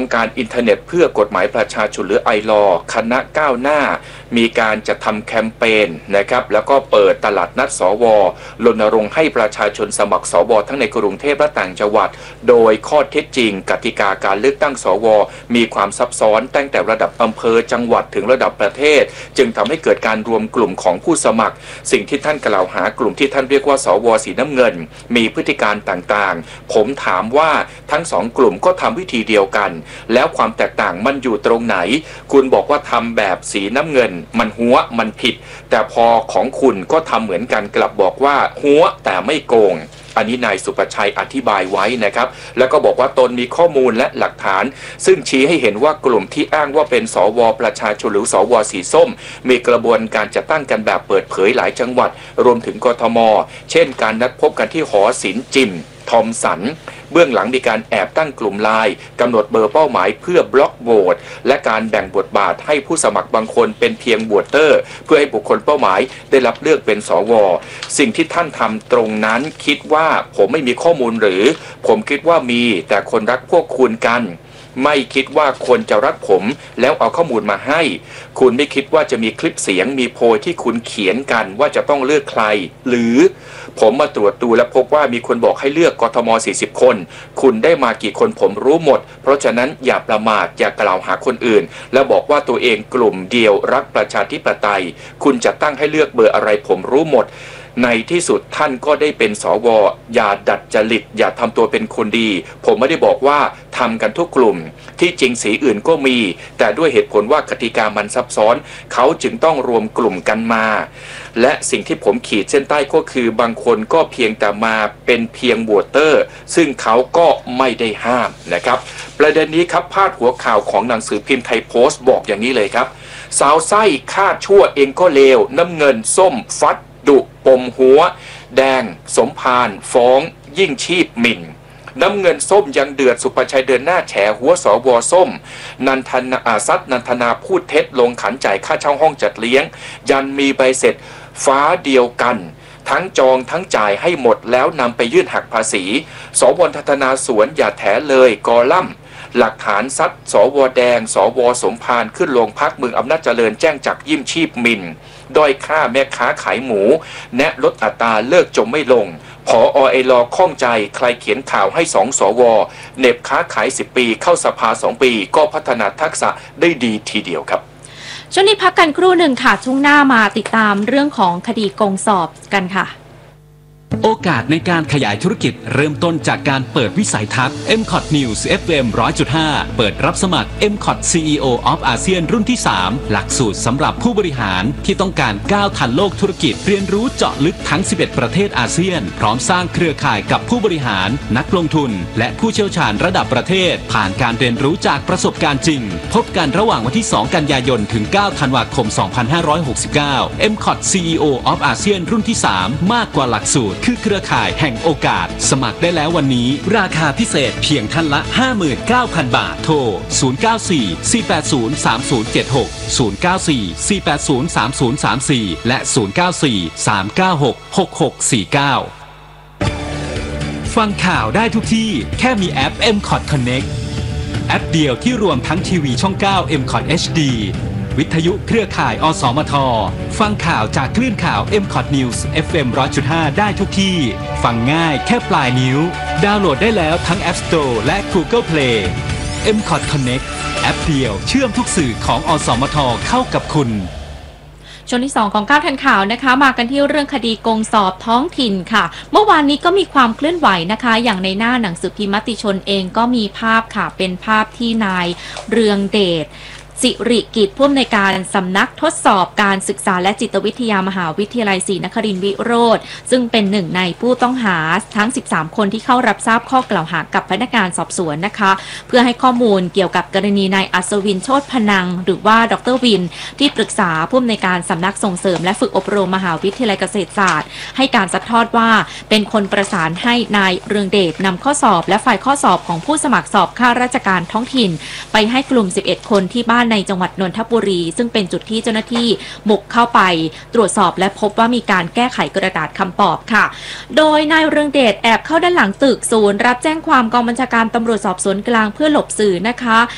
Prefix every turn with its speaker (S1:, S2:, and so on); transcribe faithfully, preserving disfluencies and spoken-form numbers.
S1: การอินเทอร์เน็ตเพื่อกฎหมายประชาชนหรือไอลอคณะก้าวหน้ามีการจะทำแคมเปญนะครับแล้วก็เปิดตลาดนัดสวรณรงค์ให้ประชาชนสมัครสวทั้งในกรุงเทพและต่างจังหวัดโดยข้อเท็จจริงกติกาการเลือกตั้งสวมีความซับซ้อนตั้งแต่ระดับอำเภอจังหวัดถึงระดับประเทศจึงทำให้เกิดการรวมกลุ่มของผู้สมัครสิ่งที่ท่านกล่าวหากลุ่มที่ท่านเรียกว่าสวสีน้ำเงินมีพฤติการต่างๆผมถามว่าทั้งสองกลุ่มก็ทำวิธีเดียวกันแล้วความแตกต่างมันอยู่ตรงไหนคุณบอกว่าทำแบบสีน้ำเงินมันหัวมันผิดแต่พอของคุณก็ทำเหมือนกันกลับบอกว่าหัวแต่ไม่โกงอันนี้นายสุประชัยอธิบายไว้นะครับแล้วก็บอกว่าตนมีข้อมูลและหลักฐานซึ่งชี้ให้เห็นว่ากลุ่มที่อ้างว่าเป็นสวประชาชนหรือสวสีส้มมีกระบวนการจัดตั้งกันแบบเปิดเผยหลายจังหวัดรวมถึงกทมเช่นการนัดพบกันที่หอศิลป์จิมทอมสันเบื้องหลังมีการแอบตั้งกลุ่มไลน์กำหนดเบอร์เป้าหมายเพื่อบล็อกโหวตและการแบ่งบทบาทให้ผู้สมัครบางคนเป็นเพียงโหวตเตอร์เพื่อให้บุคคลเป้าหมายได้รับเลือกเป็นสวสิ่งที่ท่านทำตรงนั้นคิดว่าผมไม่มีข้อมูลหรือผมคิดว่ามีแต่คนรักพวกคุณกันไม่คิดว่าคนจะรักผมแล้วเอาข้อมูลมาให้คุณไม่คิดว่าจะมีคลิปเสียงมีโพยที่คุณเขียนกันว่าจะต้องเลือกใครหรือผมมาตรวจดูและพบว่ามีคนบอกให้เลือกกทมสี่สิบคนคุณได้มากี่คนผมรู้หมดเพราะฉะนั้นอย่าประมาทอย่ากล่าวหาคนอื่นแล้วบอกว่าตัวเองกลุ่มเดียวรักประชาธิปไตยคุณจะตั้งให้เลือกเบอร์อะไรผมรู้หมดในที่สุดท่านก็ได้เป็นสวอย่าดัดจริตอย่าทำตัวเป็นคนดีผมไม่ได้บอกว่าทำกันทุกกลุ่มที่จริงสีอื่นก็มีแต่ด้วยเหตุผลว่ากติกามันซับซ้อนเขาจึงต้องรวมกลุ่มกันมาและสิ่งที่ผมขีดเส้นใต้ก็คือบางคนก็เพียงแต่มาเป็นเพียงโหวตเตอร์ซึ่งเขาก็ไม่ได้ห้ามนะครับประเด็นนี้ครับพาดหัวข่าวของหนังสือพิมพ์ไทยโพสต์บอกอย่างนี้เลยครับสาวไส้คาดชั่วเองก็เลวน้ำเงินส้มฟัดดุปมหัวแดงสมพานฟ้องยิ่งชีพหมิ่นน้ำเงินส้มยังเดือดสุประชัยเดินหน้าแฉหัวสวส้มนันทนาอาซัดนันทนาพูดเท็จลงขันจ่ายค่าเช่าห้องจัดเลี้ยงยันมีใบเสร็จฟ้าเดียวกันทั้งจองทั้งจ่ายให้หมดแล้วนำไปยื่นหักภาษีสวทัตนาสวนอย่าแถเลยกอล่ำหลักฐานซัดสวแดงสวสมพานขึ้นโรงพักเมืองอำนาจเจริญแจ้งจับยิ่มชีพหมิ่นด้อยค่าแม่ค้าขายหมูแนะลดอัตราเลิกจมไม่ลงผอ.ไอลอข้องใจใครเขียนข่าวให้สองสวเน็บค้าขายสิบปีเข้าสภาสองปีก็พัฒนาทักษะได้ดีทีเดียวครับ
S2: ช่วงนี้พักกันครู่หนึ่งค่ะช่วงหน้ามาติดตามเรื่องของคดีโกงสอบกันค่ะ
S3: โอกาสในการขยายธุรกิจเริ่มต้นจากการเปิดวิสัยทัศน์ เอ็ม คอท News เอฟ เอ็ม หนึ่งร้อยจุดห้า เปิดรับสมัคร เอ็ม คอท ซี อี โอ of อาเซียนรุ่นที่ สาม หลักสูตรสำหรับผู้บริหารที่ต้องการก้าวทันโลกธุรกิจเรียนรู้เจาะลึกทั้งสิบเอ็ดประเทศอาเซียนพร้อมสร้างเครือข่ายกับผู้บริหารนักลงทุนและผู้เชี่ยวชาญระดับประเทศผ่านการเรียนรู้จากประสบการณ์จริงพบกันระหว่างวันที่สองกันยายนถึงเก้าธันวาคมสองพันห้าร้อยหกสิบเก้า เอ็ม คอท ซี อี โอ of อาเซียนรุ่นที่ สาม มากกว่าหลักสูตรคือเครือข่ายแห่งโอกาสสมัครได้แล้ววันนี้ราคาพิเศษเพียงท่านละ ห้าหมื่นเก้าพัน บาทโทรศูนย์ เก้า สี่ สี่ แปด ศูนย์ สาม ศูนย์ เจ็ด หก ศูนย์ เก้า สี่ สี่ แปด ศูนย์ สาม ศูนย์ สาม สี่และศูนย์ เก้า สี่ สาม เก้า หก หก หก สี่ เก้าฟังข่าวได้ทุกที่แค่มีแอป เอ็ม คอท Connect แอปเดียวที่รวมทั้งทีวีช่อง เก้า เอ็ม คอท เอช ดี วิทยุเครือข่ายอสมทฟังข่าวจากคลื่นข่าว เอ็ม คอท News เอฟ เอ็ม หนึ่งร้อยจุดห้า ได้ทุกที่ฟังง่ายแค่ปลายนิ้วดาวน์โหลดได้แล้วทั้ง App Store และ Google Play เอ็ม คอท Connect แอปเดียวเชื่อมทุกสื่อของอสมทเข้ากับคุณ
S2: ช่วงที่สองของก้าวทันข่าวนะคะมากันที่เรื่องคดีโกงสอบท้องถิ่นค่ะเมื่อวานนี้ก็มีความเคลื่อนไหวนะคะอย่างในหน้าหนังสือพิมพ์มติชนเองก็มีภาพค่ะเป็นภาพที่นายเรืองเดชสิริกิจผู้อำนวยการสำนักทดสอบการศึกษาและจิตวิทยามหาวิทยาลัยศรีนครินทร์วิโรธซึ่งเป็นหนึ่งในผู้ต้องหาทั้งสิบสามคนที่เข้ารับทราบข้อกล่าวหากับพนักงานสอบสวนนะคะเพื่อให้ข้อมูลเกี่ยวกับกรณีนายอัศวินโชติพนังหรือว่าดร.วินที่ปรึกษาผู้อำนวยการสำนักส่งเสริมและฝึกอบรมมหาวิทยาลัยเกษตรศาสตร์ให้การซัดทอดว่าเป็นคนประสานให้นายเรืองเดชนำข้อสอบและไฟล์ข้อสอบของผู้สมัครสอบข้าราชการท้องถิ่นไปให้กลุ่มสิบเอ็ดคนที่บ้านในจังหวัดนนทบุรีซึ่งเป็นจุดที่เจ้าหน้าที่บุกเข้าไปตรวจสอบและพบว่ามีการแก้ไขกระดาษคำตอบค่ะโดยนายเรืองเดชแอบเข้าด้านหลังตึกศูนย์รับแจ้งความกองบัญชาการตำรวจสอบสวนกลางเพื่อหลบสื่อนะคะ